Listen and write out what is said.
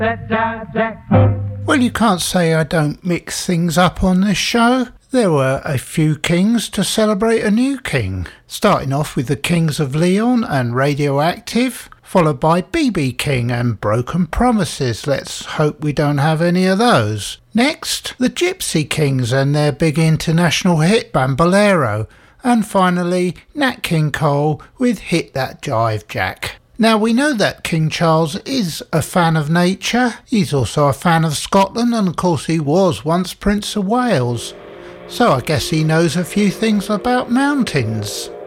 that jive jack. Well, you can't say I don't mix things up on this show. There were a few kings to celebrate a new king, starting off with the Kings of Leon and Radioactive, followed by BB King and Broken Promises. Let's hope we don't have any of those. Next, the Gypsy Kings and their big international hit Bambolero, and finally Nat King Cole with Hit That Jive Jack. Now, we know that King Charles is a fan of nature. He's also a fan of Scotland, and of course he was once Prince of Wales. So I guess he knows a few things about mountains.